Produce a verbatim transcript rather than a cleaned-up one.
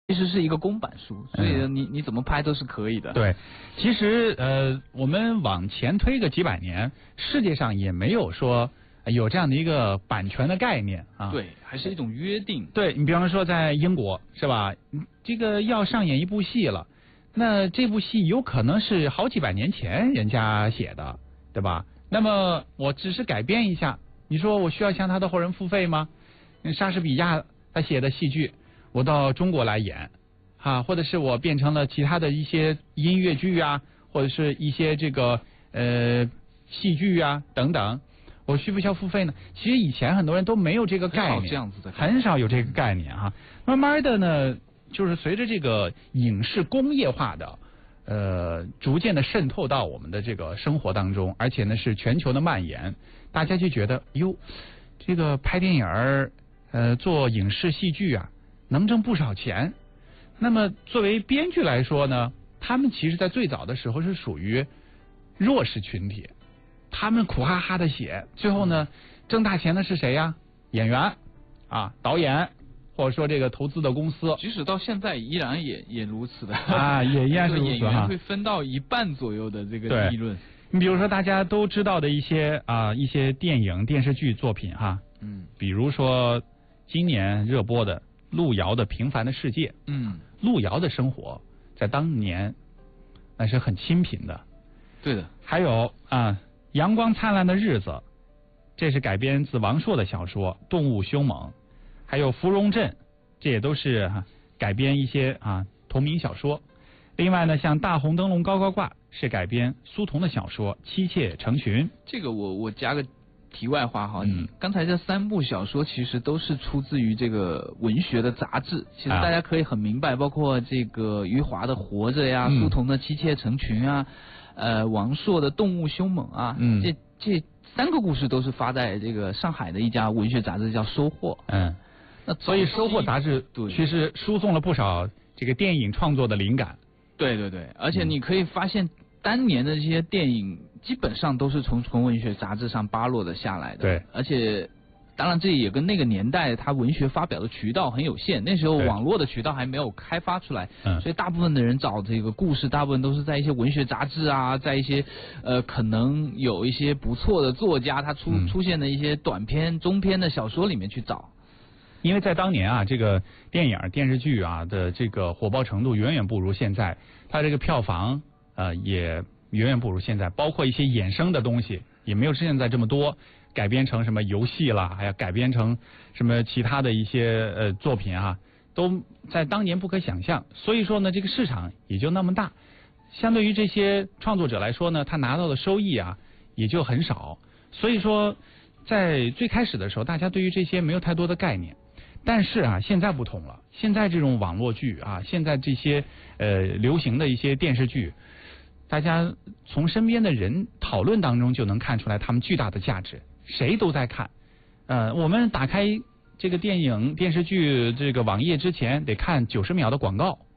其实是一个公版书，所以你你怎么拍都是可以的。 对，其实呃，我们往前推个几百年，世界上也没有说有这样的一个版权的概念啊。 对，还是一种约定。 对，你比方说在英国是吧？这个要上演一部戏了，那这部戏有可能是好几百年前人家写的，对吧？那么我只是改编一下，你说我需要向他的后人付费吗？莎士比亚他写的戏剧，我到中国来演，啊，或者是我变成了其他的一些音乐剧啊，或者是一些这个呃戏剧啊等等，我需不需要付费呢？其实以前很多人都没有这个概念， 这样子的， 很少有这个概念哈。慢慢的呢，就是随着这个影视工业化的呃逐渐的渗透到我们的这个生活当中，而且呢是全球的蔓延，大家就觉得哟，这个拍电影儿呃做影视戏剧啊，能挣不少钱。那么作为编剧来说呢，他们其实在最早的时候是属于弱势群体，他们苦哈哈的写，最后呢挣大钱的是谁呀？演员啊，导演，或者说这个投资的公司。 即使到现在依然也也如此的啊，也依然是如此哈。 演员会分到一半左右的这个利润。 你比如说大家都知道的一些啊一些电影电视剧作品哈， 嗯， 比如说今年热播的路遥的《平凡的世界》， 嗯， 路遥的生活在当年那是很清贫的。 对的。 还有啊，阳光灿烂的日子，这是改编自王朔的小说《动物凶猛》，还有芙蓉镇，这也都是、啊、改编一些啊同名小说。另外呢，像大红灯笼高高挂是改编苏童的小说《妻妾成群》。 这个我我加个题外话哈， 嗯， 刚才这三部小说其实都是出自于这个文学的杂志，其实大家可以很明白，啊、包括这个余华的《活着》呀，嗯、苏童的《妻妾成群》啊，呃，王朔的《动物凶猛》啊， 嗯， 这这三个故事都是发在这个上海的一家文学杂志叫《收获》。 嗯， 那所以《收获》杂志其实输送了不少这个电影创作的灵感。 对对对，而且你可以发现。当年的这些电影基本上都是从从文学杂志上扒落的下来的， 对， 而且当然这也跟那个年代它文学发表的渠道很有限，那时候网络的渠道还没有开发出来， 嗯， 所以大部分的人找这个故事，大部分都是在一些文学杂志啊，在一些呃可能有一些不错的作家他出、嗯、出现的一些短篇、中篇的小说里面去找。 因为在当年啊，这个电影、电视剧啊的这个火爆程度远远不如现在，它这个票房。呃，也远远不如现在，包括一些衍生的东西也没有现在这么多，改编成什么游戏啦，还要改编成什么其他的一些呃作品啊，都在当年不可想象。所以说呢，这个市场也就那么大，相对于这些创作者来说呢，他拿到的收益啊也就很少。所以说，在最开始的时候，大家对于这些没有太多的概念。但是啊，现在不同了，现在这种网络剧啊，现在这些呃流行的一些电视剧。大家从身边的人讨论当中就能看出来他们巨大的价值，谁都在看。呃，我们打开这个电影电视剧这个网页之前得看九十秒的广告，